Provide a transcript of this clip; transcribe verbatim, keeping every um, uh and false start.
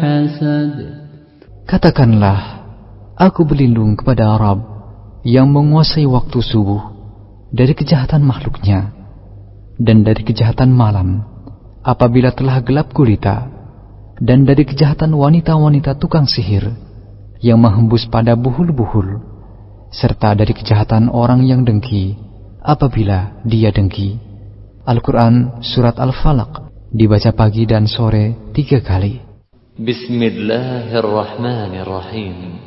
حسد. Katakanlah, aku berlindung kepada Rabb yang menguasai waktu subuh dari kejahatan makhluknya dan dari kejahatan malam apabila telah gelap gulita, dan dari kejahatan wanita-wanita tukang sihir yang menghembus pada buhul-buhul, serta dari kejahatan orang yang dengki apabila dia dengki. Al-Quran Surat Al-Falaq dibaca pagi dan sore tiga kali. Bismillahirrahmanirrahim.